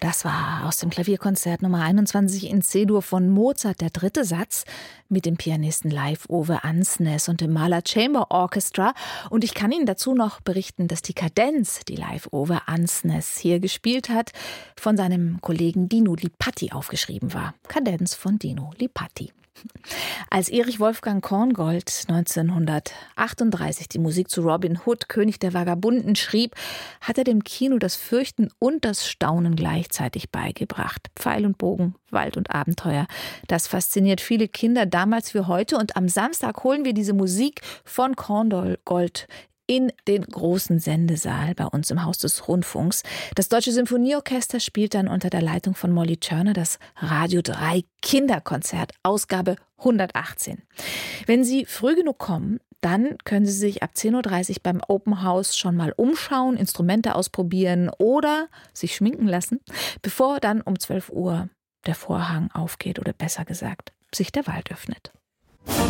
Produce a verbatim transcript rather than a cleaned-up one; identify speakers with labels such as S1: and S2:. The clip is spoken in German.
S1: Das war aus dem Klavierkonzert Nummer einundzwanzig in C-Dur von Mozart, der dritte Satz, mit dem Pianisten Leif Ove Andsnes und dem Mahler Chamber Orchestra. Und ich kann Ihnen dazu noch berichten, dass die Kadenz, die Leif Ove Andsnes hier gespielt hat, von seinem Kollegen Dino Lipatti aufgeschrieben war. Kadenz von Dino Lipatti. Als Erich Wolfgang Korngold neunzehnhundertachtunddreißig die Musik zu Robin Hood, König der Vagabunden, schrieb, hat er dem Kino das Fürchten und das Staunen gleichzeitig beigebracht. Pfeil und Bogen, Wald und Abenteuer. Das fasziniert viele Kinder damals wie heute. Und am Samstag holen wir diese Musik von Korngold in den großen Sendesaal bei uns im Haus des Rundfunks. Das Deutsche Symphonieorchester spielt dann unter der Leitung von Molly Turner das Radio drei Kinderkonzert, Ausgabe hundertachtzehn. Wenn Sie früh genug kommen, dann können Sie sich ab zehn Uhr dreißig beim Open House schon mal umschauen, Instrumente ausprobieren oder sich schminken lassen, bevor dann um zwölf Uhr der Vorhang aufgeht oder besser gesagt, sich der Wald öffnet.